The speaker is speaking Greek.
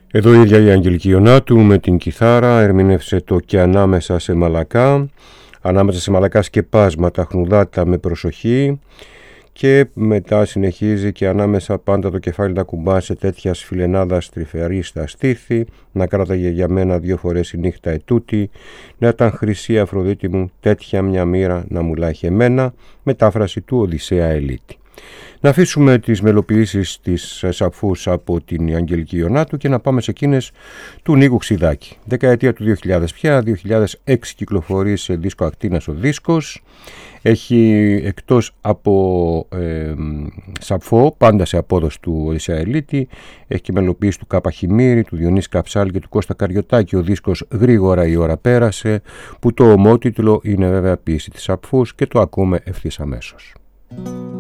Εδώ η ίδια η Αγγελική Ιωνάτου με την κιθάρα ερμήνευσε το «Και ανάμεσα σε μαλακά», ανάμεσα σε μαλακά σκεπάσματα, χνουδάτα με προσοχή, και μετά συνεχίζει «Και ανάμεσα πάντα το κεφάλι να κουμπά σε τέτοια φιλενάδα στριφερή στα στήθη, να κράταγε για μένα 2 φορές η νύχτα ετούτη, να ήταν χρυσή Αφροδίτη μου τέτοια μια μοίρα να μου λάχει εμένα», μετάφραση του Οδυσσέα Ελίτη. Να αφήσουμε τις μελοποιήσεις της Σαπφούς από την Αγγελική Ιωνάτου και να πάμε σε εκείνες του Νίκου Ξηδάκη. Δεκαετία του 2000 πια, 2006 κυκλοφορεί σε δίσκο Ακτίνας ο δίσκος. Έχει εκτός από Σαπφό, πάντα σε απόδοση του Οδυσσέα Ελίτη, έχει και μελοποίηση του Κάπα Χιμήρη, του Διονύση Καψάλη και του Κώστα Καριωτάκη. Ο δίσκος «Γρήγορα η ώρα πέρασε», που το ομότιτλο είναι βέβαια ποίηση της Σαπφούς και το ακούμε ευθύς αμέσως.